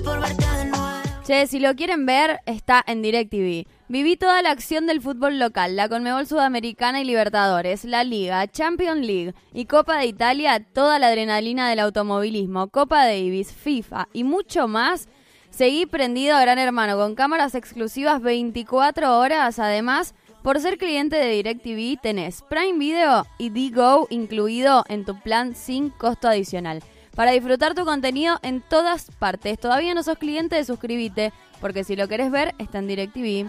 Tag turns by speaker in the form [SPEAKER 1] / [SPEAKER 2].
[SPEAKER 1] Che, si lo quieren ver, está en DirecTV. Viví toda la acción del fútbol local, la Conmebol Sudamericana y Libertadores, la Liga, Champions League y Copa de Italia, toda la adrenalina del automovilismo, Copa Davis, FIFA y mucho más. Seguí prendido a Gran Hermano con cámaras exclusivas 24 horas. Además, por ser cliente de DirecTV, tenés Prime Video y DGO incluido en tu plan sin costo adicional. Para disfrutar tu contenido en todas partes. Todavía no sos cliente, suscríbete, porque si lo querés ver, está en DirecTV.